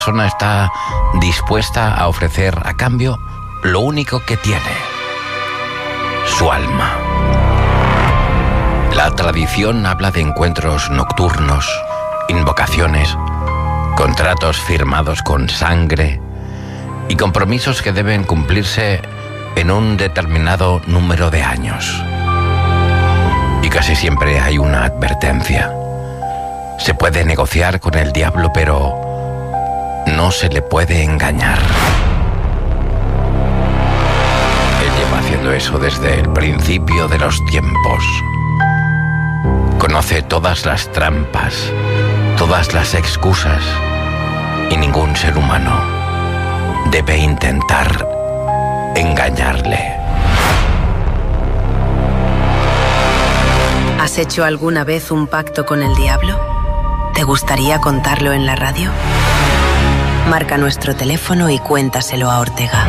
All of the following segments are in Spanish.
persona está dispuesta a ofrecer a cambio lo único que tiene: su alma. La tradición habla de encuentros nocturnos, invocaciones, contratos firmados con sangre y compromisos que deben cumplirse en un determinado número de años. Y casi siempre hay una advertencia. Se puede negociar con el diablo, pero no se le puede engañar. Él lleva haciendo eso desde el principio de los tiempos. Conoce todas las trampas, todas las excusas, y ningún ser humano debe intentar engañarle. ¿Has hecho alguna vez un pacto con el diablo? ¿Te gustaría contarlo en la radio? Marca nuestro teléfono y cuéntaselo a Ortega.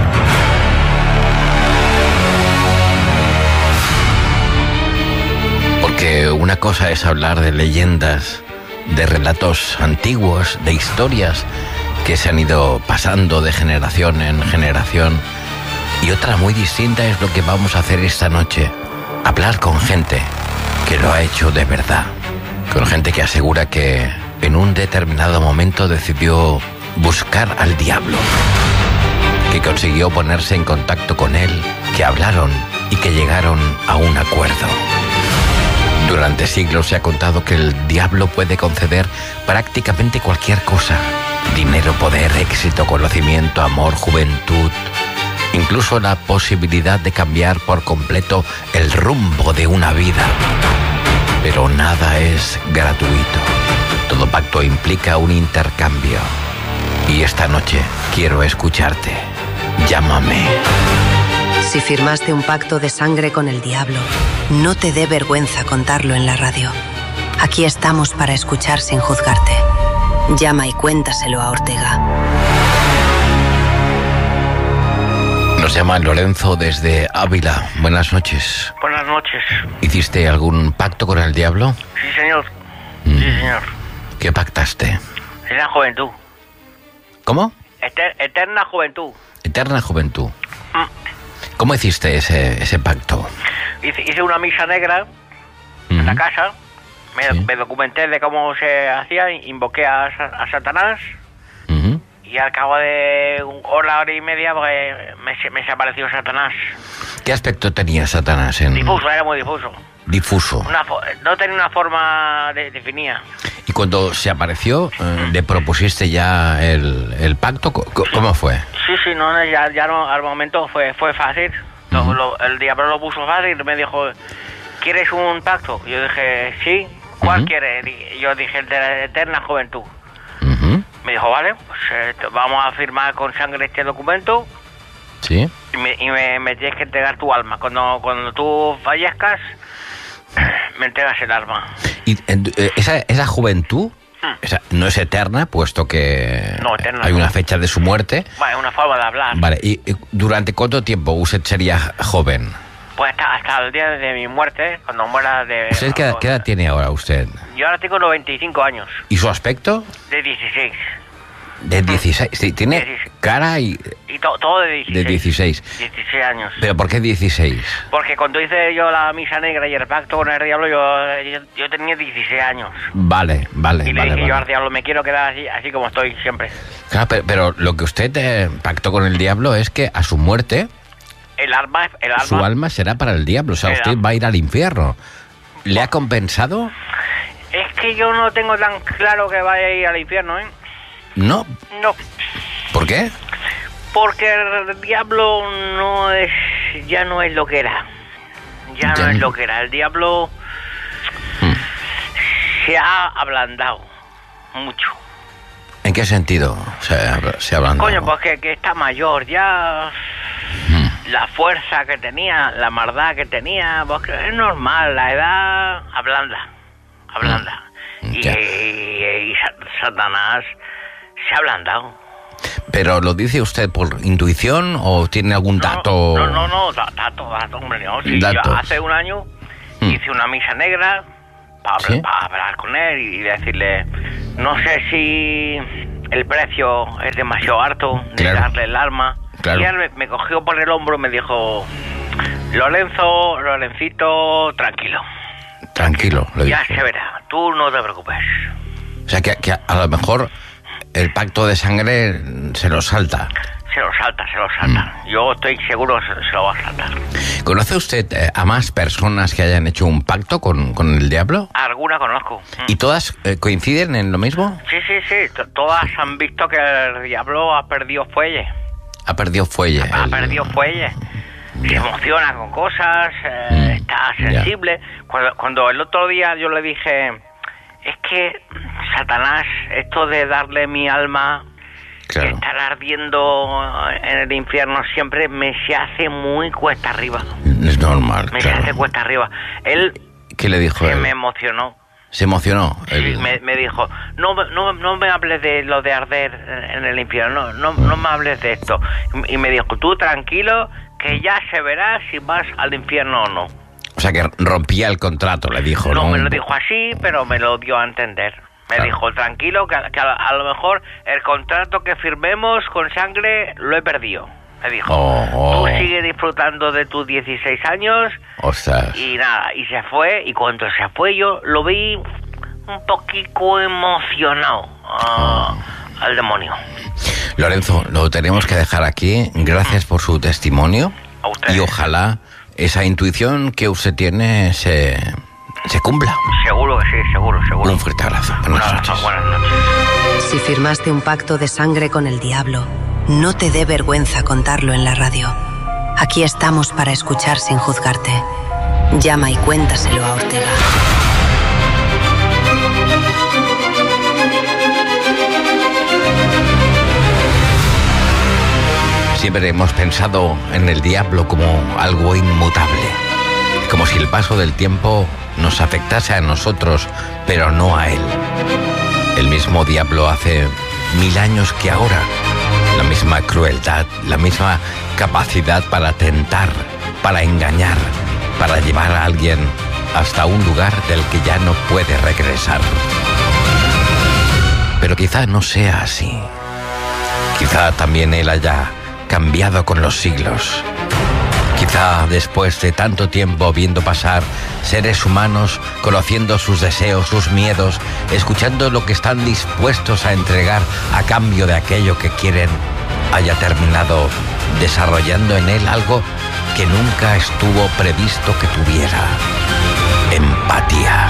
Porque una cosa es hablar de leyendas, de relatos antiguos, de historias que se han ido pasando de generación en generación, y otra muy distinta es lo que vamos a hacer esta noche: hablar con gente que lo ha hecho de verdad, con gente que asegura que en un determinado momento decidió buscar al diablo, que consiguió ponerse en contacto con él, que hablaron y que llegaron a un acuerdo. Durante siglos se ha contado que el diablo puede conceder prácticamente cualquier cosa: dinero, poder, éxito, conocimiento, amor, juventud, incluso la posibilidad de cambiar por completo el rumbo de una vida. Pero nada es gratuito. Todo pacto implica un intercambio. Y esta noche quiero escucharte. Llámame. Si firmaste un pacto de sangre con el diablo, no te dé vergüenza contarlo en la radio. Aquí estamos para escuchar sin juzgarte. Llama y cuéntaselo a Ortega. Nos llama Lorenzo desde Ávila. Buenas noches. Buenas noches. ¿Hiciste algún pacto con el diablo? Sí, señor. Sí, señor. ¿Qué pactaste? Eterna juventud. ¿Cómo? Eterna juventud. Eterna juventud. ¿Cómo hiciste ese pacto? Hice una misa negra en la casa. Me documenté de cómo se hacía. Invoqué a Satanás. Y al cabo de hora y media me desapareció Satanás. ¿Qué aspecto tenía Satanás? Difuso, era muy difuso. Difuso. No tenía una forma definida. ¿Y cuando se apareció, le propusiste ya el pacto? ¿Cómo fue? Sí, no, ya no, al momento fue fácil. El diablo lo puso fácil, me dijo: ¿quieres un pacto? Yo dije: sí. ¿Cuál quieres? Yo dije: el de la eterna juventud. Me dijo: vale, pues vamos a firmar con sangre este documento. Sí. Y me tienes que entregar tu alma. Cuando tú fallezcas, me entregas el alma. ¿Y esa juventud no es eterna, puesto que no, eterna, hay una fecha de su muerte? Vale, una forma de hablar. Vale, ¿y durante cuánto tiempo usted sería joven? Pues hasta el día de mi muerte, cuando muera de... ¿Usted qué edad tiene ahora usted? Yo ahora tengo 95 años. ¿Y su aspecto? De 16. De 16. Sí, tiene 16. Cara y todo de 16. De 16. 16 años. ¿Pero por qué 16? Porque cuando hice yo la misa negra y el pacto con el diablo, yo tenía 16 años. Vale. Y le dije yo al diablo: me quiero quedar así como estoy siempre. Claro, pero lo que usted pactó con el diablo es que a su muerte... Su alma será para el diablo, o sea, usted va a ir al infierno. ¿Le ha compensado? Es que yo no tengo tan claro que vaya a ir al infierno, ¿eh? ¿No? No. ¿Por qué? Porque el diablo ya no es lo que era. Ya no es lo que era. El diablo se ha ablandado mucho. ¿En qué sentido se ha ablandado? Coño, pues que está mayor ya. La fuerza que tenía, la maldad que tenía, pues que es normal, la edad ablanda. Y Satanás se ha ablandado. ¿Pero lo dice usted por intuición o tiene algún dato? No, dato, hombre, no. Sí, yo hace un año hice una misa negra para hablar con él y decirle, no sé si el precio es demasiado alto de darle el arma. Claro. Y él me cogió por el hombro y me dijo, Lorencito, tranquilo. Tranquilo, lo dijo. Ya se verá, tú no te preocupes. O sea, que a lo mejor el pacto de sangre se lo salta. Se lo salta. Yo estoy seguro que se lo va a saltar. ¿Conoce usted a más personas que hayan hecho un pacto con el diablo? Alguna conozco. ¿Y todas coinciden en lo mismo? Sí. Todas han visto que el diablo ha perdido fuelle. Ha perdido fuelle. Ha perdido fuelle. Se emociona con cosas, está sensible. Cuando el otro día yo le dije, es que Satanás, esto de darle mi alma, claro, estar ardiendo en el infierno siempre me se hace muy cuesta arriba. Es normal, Me claro. se hace cuesta arriba. Él ¿Qué le dijo él? me emocionó. ¿Se emocionó? Sí, me dijo, no me hables de lo de arder en el infierno, no me hables de esto. Y me dijo, tú tranquilo, que ya se verá si vas al infierno o no. O sea, que rompía el contrato, le dijo, ¿no? No me lo dijo así, pero me lo dio a entender. Me dijo, tranquilo, que a lo mejor el contrato que firmemos con sangre lo he perdido. Me dijo, tú sigue disfrutando de tus 16 años. Ostras. Y nada, y se fue, y cuando se fue yo lo vi un poquito emocionado al demonio. Lorenzo, lo tenemos que dejar aquí. Gracias por su testimonio. A usted. Y ojalá esa intuición que usted tiene se cumpla. Seguro que sí, seguro. Un fuerte abrazo. Buenas noches. Buenas noches. Si firmaste un pacto de sangre con el diablo, no te dé vergüenza contarlo en la radio. Aquí estamos para escuchar sin juzgarte. Llama y cuéntaselo a Ortega. Siempre hemos pensado en el diablo como algo inmutable, como si el paso del tiempo nos afectase a nosotros, pero no a él. El mismo diablo hace 1000 años que ahora, la misma crueldad, la misma capacidad para tentar, para engañar, para llevar a alguien hasta un lugar del que ya no puede regresar. Pero quizá no sea así. Quizá también él haya cambiado con los siglos. Quizá después de tanto tiempo viendo pasar seres humanos, conociendo sus deseos, sus miedos, escuchando lo que están dispuestos a entregar a cambio de aquello que quieren, haya terminado desarrollando en él algo que nunca estuvo previsto que tuviera: empatía.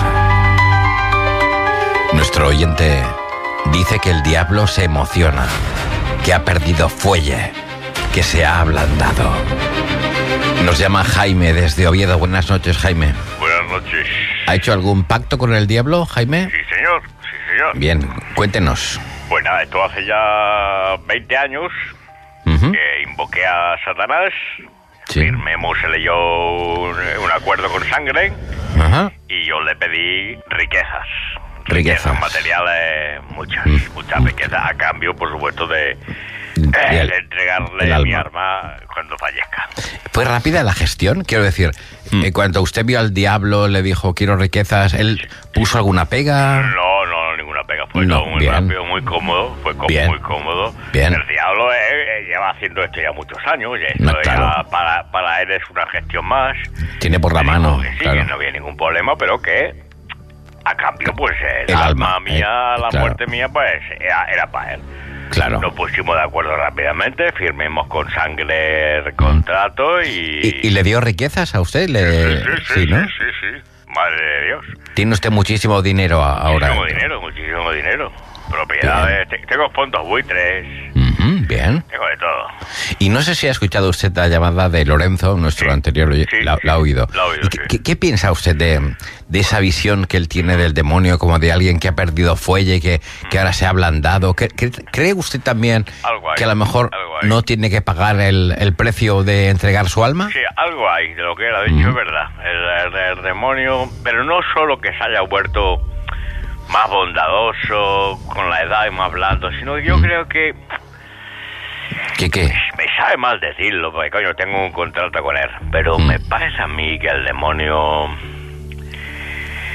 Nuestro oyente dice que el diablo se emociona, que ha perdido fuelle, que se ha ablandado. Nos llama Jaime desde Oviedo. Buenas noches, Jaime. Buenas noches. ¿Ha hecho algún pacto con el diablo, Jaime? Sí, señor. Bien, cuéntenos. Pues nada, esto hace ya 20 años que invoqué a Satanás. Sí. Firmemos, se leyó un acuerdo con sangre. Ajá. Y yo le pedí riquezas. Riquezas Materiales, muchas riquezas, a cambio, por supuesto, de entregarle mi arma cuando fallezca. ¿Fue rápida la gestión? Quiero decir, cuando usted vio al diablo, le dijo, quiero riquezas, ¿él puso alguna pega? No, ninguna pega. Fue todo muy rápido, muy cómodo. Muy cómodo. Bien. El diablo lleva haciendo esto ya muchos años. Y esto claro. ya para él es una gestión más. Tiene por la mano. Sí, claro. no había ningún problema, pero que a cambio, pues el alma mía, la muerte mía, pues era para él. Claro. Nos pusimos de acuerdo rápidamente, firmemos con sangre el contrato ¿Y le dio riquezas a usted? Sí, ¿no? Sí. Madre de Dios. Tiene usted muchísimo dinero ahora. Muchísimo dinero. Propiedades, tengo fondos buitres. Bien. Tengo de todo. Y no sé si ha escuchado usted la llamada de Lorenzo, nuestro anterior oyente. La ha oído. La ha oído, ¿Qué piensa usted de esa visión que él tiene del demonio, como de alguien que ha perdido fuelle, que ahora se ha ablandado? ¿Cree usted también que a lo mejor no tiene que pagar el precio de entregar su alma? Sí, algo hay de lo que él ha dicho, es verdad. El demonio, pero no solo que se haya vuelto más bondadoso con la edad y más blando, sino que yo creo que... ¿Qué? Me sabe mal decirlo, porque coño, tengo un contrato con él, pero me parece a mí que el demonio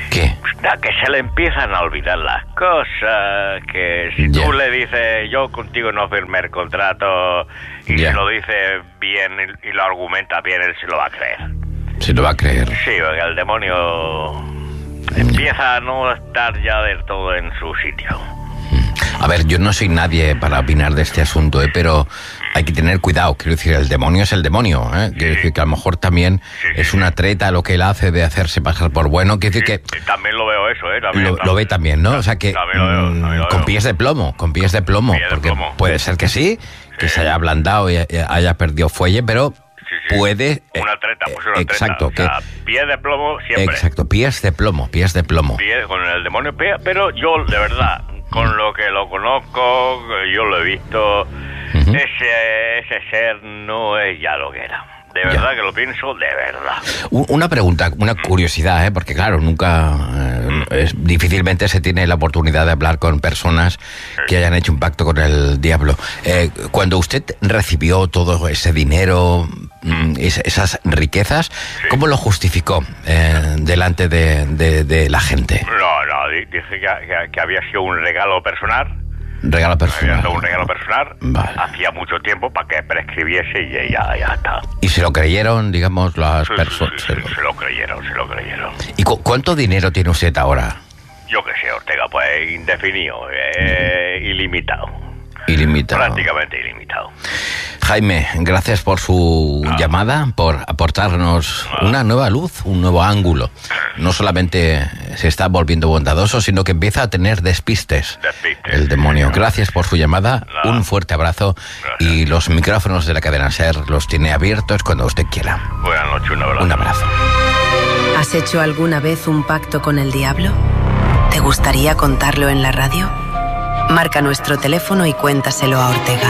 ¿Qué? Que se le empiezan a olvidar las cosas, que si tú le dices, yo contigo no firmé el contrato, y se lo dice bien y lo argumenta bien, él se lo va a creer. Se lo va a creer. Sí, porque el demonio empieza a no estar ya del todo en su sitio. A ver, yo no soy nadie para opinar de este asunto, pero hay que tener cuidado. Quiero decir, el demonio es el demonio, ¿eh? Quiero decir que a lo mejor también es una treta lo que él hace de hacerse pasar por bueno. Quiero decir que... También lo veo eso, ¿eh? Lo ve también, ¿no? O sea que con pies de plomo, porque puede ser que sí, que se haya ablandado y haya perdido fuelle, pero... puede... Una treta, pues una exacto, treta. O sea, pies de plomo siempre. Exacto, pies de plomo. Con el demonio, pero yo, de verdad, con lo que lo conozco, yo lo he visto, ese ser no es ya lo que era. De verdad que lo pienso, de verdad. Una pregunta, una curiosidad, porque claro, nunca, difícilmente se tiene la oportunidad de hablar con personas que hayan hecho un pacto con el diablo. Cuando usted recibió todo ese dinero, esas riquezas, ¿cómo lo justificó delante de la gente? No, dije que había sido un regalo personal. Regalo personal. Había un regalo personal. Vale. Hacía mucho tiempo para que prescribiese y ya está. ¿Y se lo creyeron, digamos, las personas? Se lo creyeron. ¿Y cuánto dinero tiene usted ahora? Yo qué sé, Ortega, pues indefinido, ilimitado. Ilimitado. Prácticamente ilimitado. Jaime, gracias por su llamada, por aportarnos una nueva luz, un nuevo ángulo. No solamente se está volviendo bondadoso, sino que empieza a tener despistes el demonio. Gracias por su llamada, un fuerte abrazo. Gracias. Y los micrófonos de la cadena SER los tiene abiertos cuando usted quiera. Buenas noches, un abrazo. Un abrazo. ¿Has hecho alguna vez un pacto con el diablo? ¿Te gustaría contarlo en la radio? Marca nuestro teléfono y cuéntaselo a Ortega.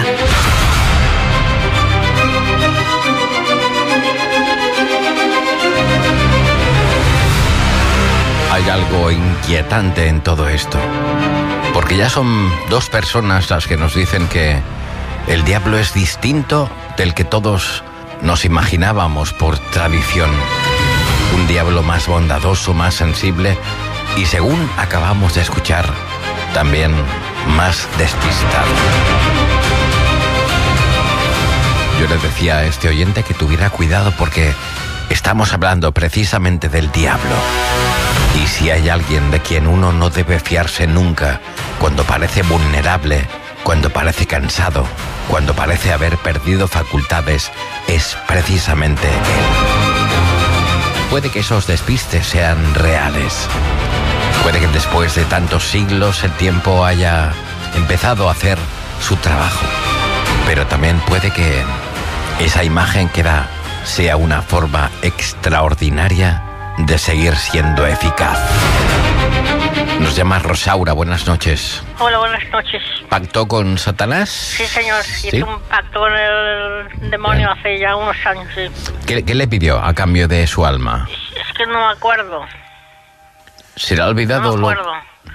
Hay algo inquietante en todo esto, porque ya son dos personas las que nos dicen que el diablo es distinto del que todos nos imaginábamos por tradición. Un diablo más bondadoso, más sensible y, según acabamos de escuchar, también más despistado. Yo le decía a este oyente que tuviera cuidado porque estamos hablando precisamente del diablo. Y si hay alguien de quien uno no debe fiarse nunca, cuando parece vulnerable, cuando parece cansado, cuando parece haber perdido facultades, es precisamente él. Puede que esos despistes sean reales. Puede que después de tantos siglos el tiempo haya empezado a hacer su trabajo. Pero también puede que esa imagen que da sea una forma extraordinaria de seguir siendo eficaz. Nos llama Rosaura, buenas noches. Hola, buenas noches. ¿Pactó con Satanás? Sí, señor. ¿Sí? Hice un pacto con el demonio hace ya unos años, sí. ¿Qué le pidió a cambio de su alma? Es que no me acuerdo. ¿Se le ha olvidado? No me acuerdo.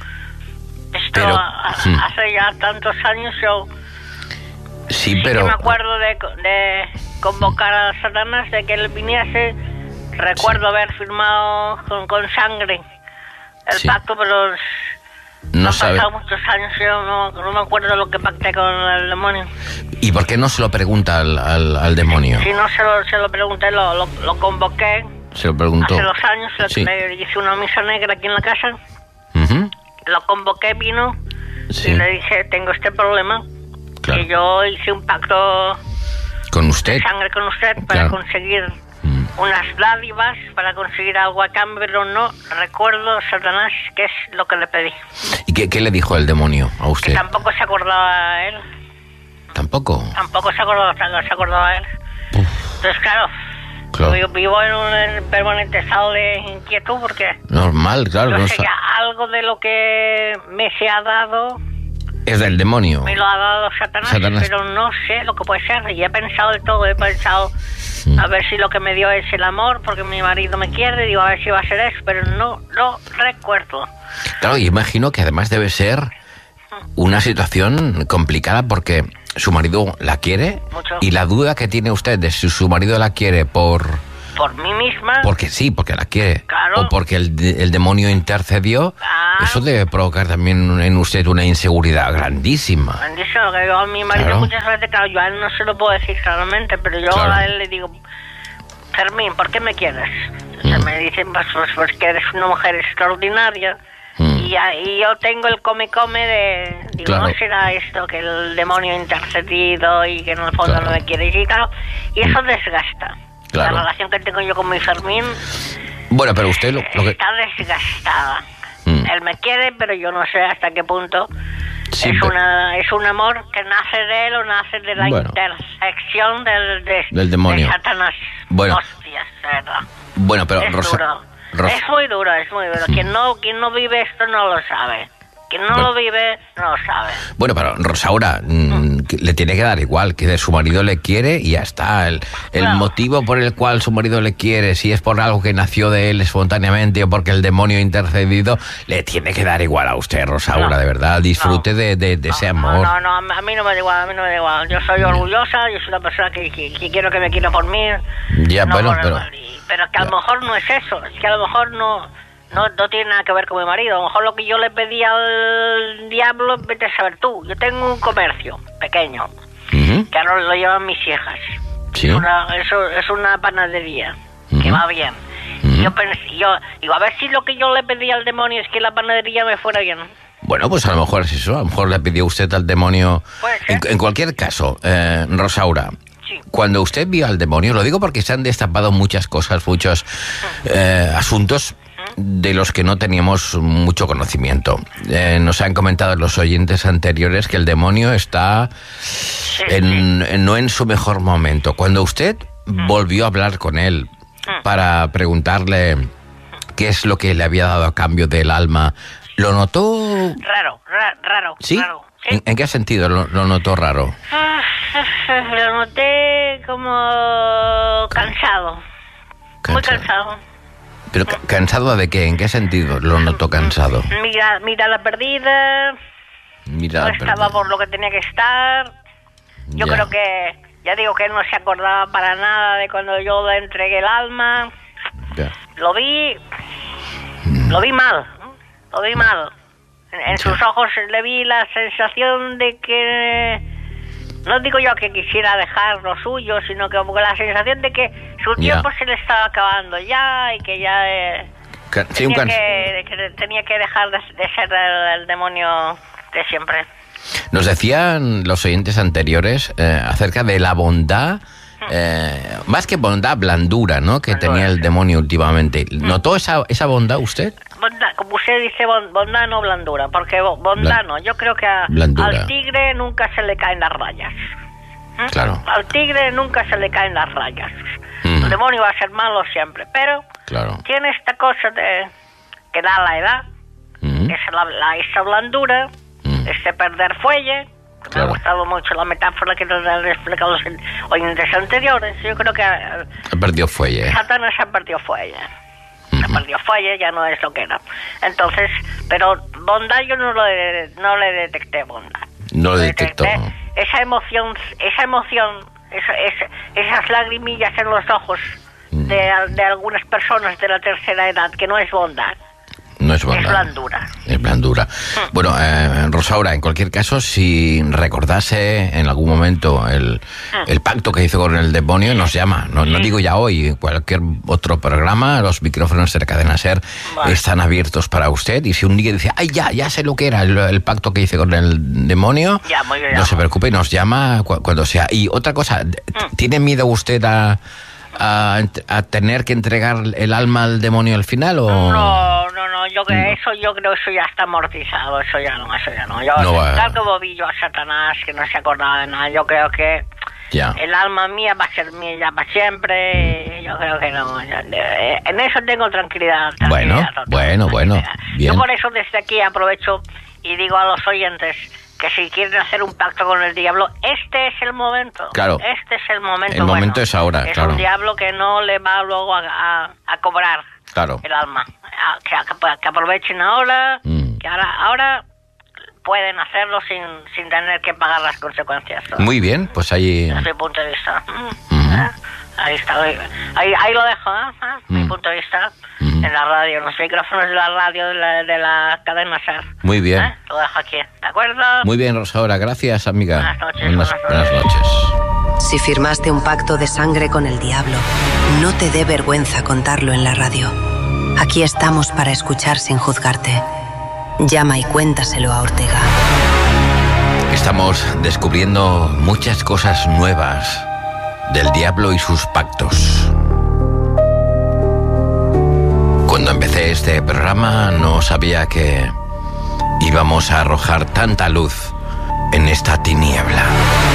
Esto hace ya tantos años yo... Sí, pero... Sí, me acuerdo de convocar a Satanás, de que él viniese. Recuerdo haber firmado con sangre el pacto, pero no han sabe. pasado muchos años, yo no me acuerdo lo que pacté con el demonio. ¿Y por qué no se lo pregunta al demonio? Si no se lo pregunté, lo convoqué. Se lo preguntó. Hace 2 años le hice una misa negra aquí en la casa. Lo convoqué, vino y le dije, tengo este problema. Claro. Y yo hice un pacto con usted, de sangre con usted para conseguir unas dádivas, para conseguir algo a cambio, pero no recuerdo, Satanás, qué es lo que le pedí. ¿Y qué le dijo el demonio a usted? Que tampoco se acordaba él. ¿Tampoco? Tampoco se acordaba él. Entonces, claro. Yo vivo en un permanente estado de inquietud porque... Normal, claro. No sé, algo de lo que me se ha dado... Es del demonio. Me lo ha dado Satanás, pero no sé lo que puede ser. Y he pensado de todo, he pensado a ver si lo que me dio es el amor, porque mi marido me quiere, digo a ver si va a ser eso, pero no recuerdo. Claro, y imagino que además debe ser una situación complicada porque su marido la quiere. Mucho. Y la duda que tiene usted de si su marido la quiere por por mí misma. Porque sí, porque la quiere. Claro. O porque el demonio intercedió. Eso debe provocar también en usted una inseguridad grandísima. Grandísima, que yo a mi marido muchas veces, claro, yo a él no se lo puedo decir claramente, pero yo a él le digo, Fermín, ¿por qué me quieres? Me dicen, pues que eres una mujer extraordinaria. Y yo tengo el come de... Digo, no será esto que el demonio ha intercedido y que en el fondo no me quiere. Y claro, y eso desgasta. La relación que tengo yo con mi Fermín... Bueno, pero usted lo que... Está desgastada. Él me quiere, pero yo no sé hasta qué punto... Sí, es un amor que nace de él o nace de la intersección del demonio. De Satanás. Bueno. Hostias, ¿verdad? Bueno, pero es muy duro. Quien no vive esto no lo sabe. Quien no lo vive no lo sabe. Bueno, pero Rosaura, le tiene que dar igual, que su marido le quiere y ya está. El motivo por el cual su marido le quiere, si es por algo que nació de él espontáneamente o porque el demonio ha intercedido, le tiene que dar igual a usted, Rosaura, de verdad. Disfrute de ese amor. No, a mí no me da igual, Yo soy orgullosa, yo soy una persona que quiero que me quiera por mí. Ya, bueno, pero que a lo mejor no es eso, es que a lo mejor no tiene nada que ver con mi marido. A lo mejor lo que yo le pedí al diablo, vete a saber tú. Yo tengo un comercio pequeño, que ahora lo llevan mis hijas. ¿Sí? Es una panadería, que va bien. Yo digo, a ver si lo que yo le pedí al demonio es que la panadería me fuera bien. Bueno, pues a lo mejor es eso. A lo mejor le pidió usted al demonio... En cualquier caso, Rosaura... Cuando usted vio al demonio, lo digo porque se han destapado muchas cosas, muchos asuntos de los que no teníamos mucho conocimiento. Nos han comentado los oyentes anteriores que el demonio está no en su mejor momento. Cuando usted volvió a hablar con él para preguntarle qué es lo que le había dado a cambio del alma, ¿lo notó? Raro. ¿Sí? Raro. ¿En qué sentido lo notó raro? Lo noté como cansado. Muy cansado. ¿Pero cansado de qué? ¿En qué sentido lo notó cansado? Mira la perdida. No estaba por lo que tenía que estar. Yo creo que... Ya digo que él no se acordaba para nada de cuando yo le entregué el alma. Lo vi mal. En sus ojos le vi la sensación de que... No digo yo que quisiera dejar lo suyo, sino que la sensación de que su tiempo se le estaba acabando ya y que ya tenía que dejar de ser el demonio de siempre. Nos decían los oyentes anteriores acerca de la bondad, más que bondad, blandura, ¿no? Que tenía el demonio últimamente. ¿Notó esa bondad usted? Bondad, como usted dice, bondad no blandura, porque bondad no. Yo creo que al tigre nunca se le caen las rayas. Claro. Al tigre nunca se le caen las rayas. El demonio va a ser malo siempre, pero tiene esta cosa que da la edad, que es esa blandura, este perder fuelle. Me ha gustado mucho la metáfora que nos han explicado los oyentes anteriores. Yo creo que perdió fuelle. Satanás ha perdido fuelle. Perdió fuelle, ya no es lo que era. Entonces, pero bondad yo no le detecté bondad. No le detectó. Esa emoción, esas lagrimillas en los ojos de algunas personas de la tercera edad, que no es bondad. No es bondad. Es blandura. Es blandura. Bueno, Rosaura, en cualquier caso, si recordase en algún momento el pacto que hizo con el demonio, nos llama. No digo ya hoy, cualquier otro programa, los micrófonos de la cadena SER están abiertos para usted. Y si un día dice, ay, ya sé lo que era el pacto que hice con el demonio, no se preocupe, nos llama cuando sea. Y otra cosa, ¿tiene miedo usted a tener que entregar el alma al demonio al final o...? No, yo creo eso ya está amortizado, eso ya no. Tal como vi yo a Satanás, que no se acordaba de nada, yo creo que el alma mía va a ser mía ya para siempre, yo creo que no. En eso tengo tranquilidad. Bueno, bien. Yo por eso desde aquí aprovecho y digo a los oyentes que si quieren hacer un pacto con el diablo, este es el momento. Claro. Este es el momento. El momento es ahora, es un diablo que no le va luego a cobrar el alma. Que aprovechen ahora, que ahora pueden hacerlo sin tener que pagar las consecuencias. Muy bien, pues ahí... Desde mi punto de vista. Ahí está. Ahí lo dejo, mi punto de vista. En la radio, en los micrófonos de la radio de la cadena SER. Muy bien. Lo dejo aquí, ¿de acuerdo? Muy bien, Rosaura. Gracias, amiga. Buenas noches. Buenas noches. Si firmaste un pacto de sangre con el diablo, no te dé vergüenza contarlo en la radio. Aquí estamos para escuchar sin juzgarte. Llama y cuéntaselo a Ortega. Estamos descubriendo muchas cosas nuevas del diablo y sus pactos. Cuando empecé este programa no sabía que íbamos a arrojar tanta luz en esta tiniebla.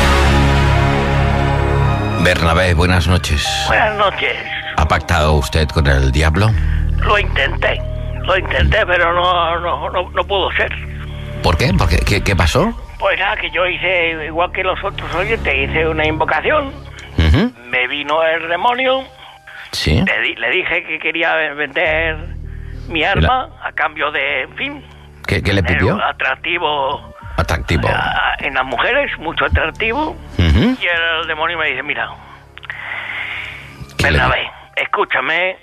Bernabé, buenas noches. Buenas noches. ¿Ha pactado usted con el diablo? Lo intenté, pero no pudo ser. ¿Por qué? ¿Qué pasó? Pues nada, que yo hice, igual que los otros oyentes, hice una invocación. Me vino el demonio. Sí. Le dije que quería vender mi arma a cambio de, en fin... ¿Qué le pidió? Atractivo. En las mujeres, mucho atractivo. Y el demonio me dice, mira, Bernabé, escúchame.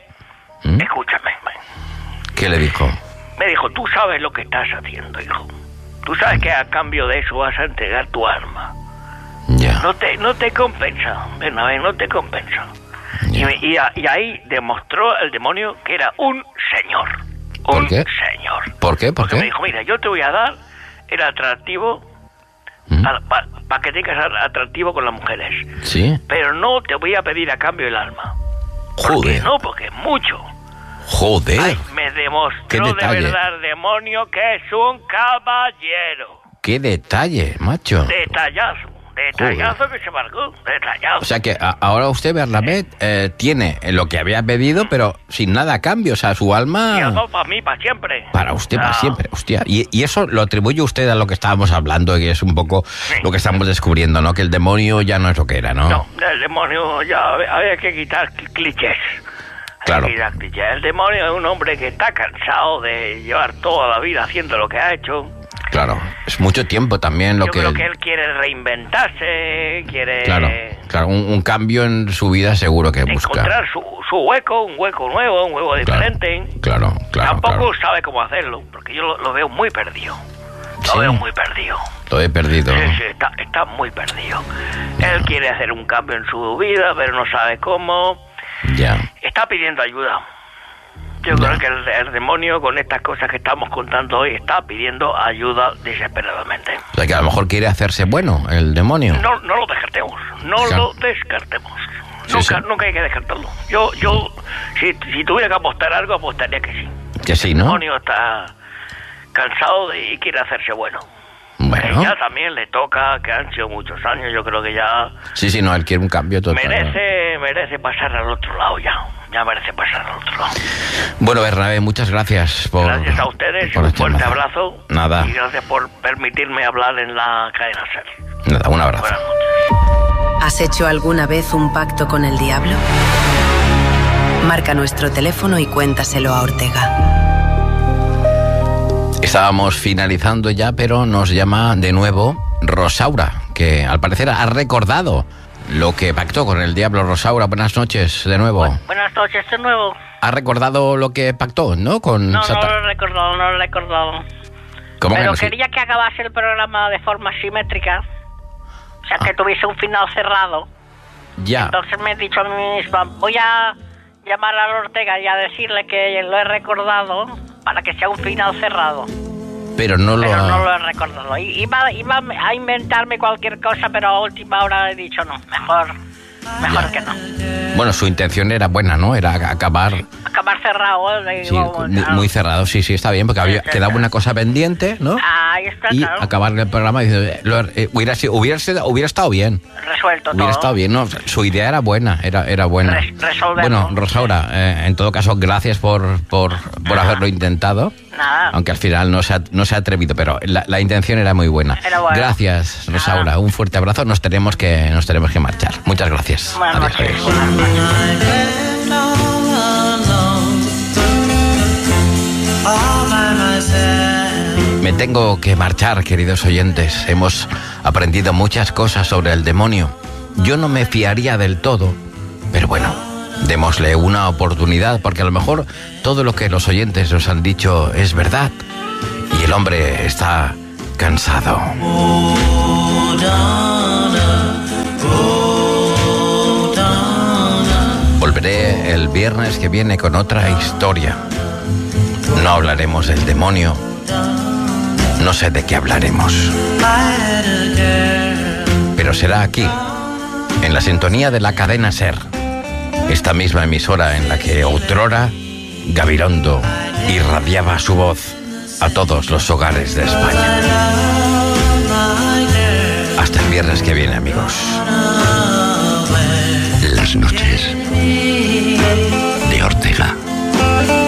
¿Qué le dijo? Me dijo, tú sabes lo que estás haciendo, hijo. Tú sabes que a cambio de eso vas a entregar tu arma. Ya. No te compensa, Bernabé, no te compensa. Y ahí demostró el demonio que era un señor. ¿Por qué? Señor. ¿Por qué? Porque me dijo, mira, yo te voy a dar el atractivo para que tengas atractivo con las mujeres. Sí. Pero no te voy a pedir a cambio el alma. Joder. No, porque es mucho. Joder. Ay, me demostró de verdad el demonio que es un caballero. Qué detalle, macho. Detallazo que se marcó, detallazo. O sea que ahora usted, Bernabé, tiene lo que había pedido, pero sin nada a cambio. O sea, su alma... Y algo para mí, para siempre. Para usted, para siempre. Hostia. Y eso lo atribuye usted a lo que estábamos hablando, y es un poco lo que estamos descubriendo, ¿no? Que el demonio ya no es lo que era, ¿no? No, el demonio ya había que quitar clichés. Claro. El demonio es un hombre que está cansado de llevar toda la vida haciendo lo que ha hecho. Claro, es mucho tiempo también lo Yo creo que él quiere reinventarse, quiere... Claro, un cambio en su vida seguro que busca. Encontrar su hueco, un hueco nuevo, un hueco diferente. Claro. Tampoco sabe cómo hacerlo, porque yo lo veo muy perdido. Lo veo muy perdido. Lo he perdido. Sí, está muy perdido. Él quiere hacer un cambio en su vida, pero no sabe cómo. Ya. Está pidiendo ayuda. Yo creo que el demonio, con estas cosas que estamos contando hoy, está pidiendo ayuda desesperadamente. O sea, que a lo mejor quiere hacerse bueno, el demonio. No lo descartemos. Lo descartemos. Nunca hay que descartarlo. Yo si tuviera que apostar algo, apostaría que sí. Que sí, ¿no? El demonio está cansado y quiere hacerse bueno. Bueno. Ya también le toca, que han sido muchos años, yo creo que ya... Sí, no, él quiere un cambio total. Merece pasar al otro lado ya. Ya merece pasar al otro lado. Bueno, Bernabé, muchas gracias por... Gracias a ustedes, un fuerte abrazo. Nada. Y gracias por permitirme hablar en la cadena SER. Nada, un abrazo. Buenas noches. ¿Has hecho alguna vez un pacto con el diablo? Marca nuestro teléfono y cuéntaselo a Ortega. Estábamos finalizando ya, pero nos llama de nuevo Rosaura, que al parecer ha recordado lo que pactó con el diablo. Rosaura, buenas noches de nuevo. Buenas noches de nuevo. ¿Ha recordado lo que pactó, no? No lo he recordado. ¿Cómo? Pero que no, quería que acabase el programa de forma simétrica. O sea, que tuviese un final cerrado. Ya. Entonces me he dicho a mí misma, voy a llamar a Ortega y a decirle que lo he recordado para que sea un final cerrado. Pero no lo he recordado. Iba a inventarme cualquier cosa, pero a última hora he dicho no, mejor que no. Bueno, su intención era buena, ¿no? Era acabar cerrado. Sí, muy cerrado, sí, está bien, porque quedaba una cosa pendiente, ¿no? Ahí está, y claro. acabar el programa diciendo, hubiera estado bien. Resuelto todo. Hubiera estado bien, ¿no? Su idea era buena, era buena. Resolverlo. Bueno, Rosaura, en todo caso, gracias por haberlo intentado. Nada. Aunque al final no se ha atrevido, pero la intención era muy buena. Gracias, Rosaura. Nada. Un fuerte abrazo. Nos tenemos que marchar. Muchas gracias. Buenas noches. All by myself. Me tengo que marchar, queridos oyentes. Hemos aprendido muchas cosas sobre el demonio. Yo no me fiaría del todo, pero bueno, démosle una oportunidad, porque a lo mejor todo lo que los oyentes nos han dicho es verdad y el hombre está cansado. Volveré el viernes que viene con otra historia. No hablaremos del demonio. No sé de qué hablaremos. Pero será aquí, en la sintonía de la cadena SER. Esta misma emisora en la que otrora Gabilondo irradiaba su voz a todos los hogares de España. Hasta el viernes que viene, amigos. Las noches